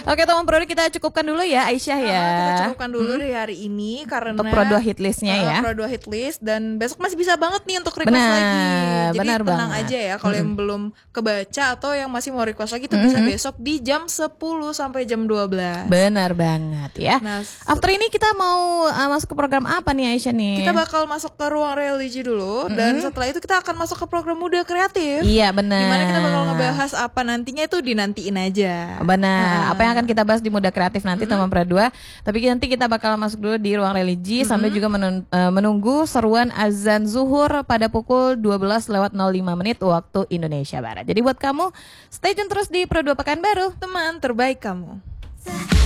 Oke teman Pro kita cukupkan dulu ya Aisyah ya. Kita cukupkan dulu dari hari ini karena untuk Pro 2 hitlistnya ya. Pro 2 hitlist dan besok masih bisa banget nih untuk request lagi. Jadi benar tenang banget. aja ya kalau yang belum kebaca atau yang masih mau request lagi itu bisa besok di jam 10 sampai jam 12. Benar banget ya. Nah, after ini kita mau masuk ke program apa nih Aisyah nih? Kita bakal masuk ke ruang religi dulu dan setelah itu kita akan masuk ke program Muda Kreatif. Iya benar. Dimana kita bakal ngebahas apa nantinya itu dinantiin aja. Benar. Apa yang akan kita bahas di Muda Kreatif nanti teman Pro 2. Tapi nanti kita bakal masuk dulu di ruang religi sampai juga menunggu seruan azan zuhur pada pukul 12:05 waktu Indonesia Barat. Jadi buat kamu stay tune terus di Pro 2 Pekanbaru, teman terbaik kamu.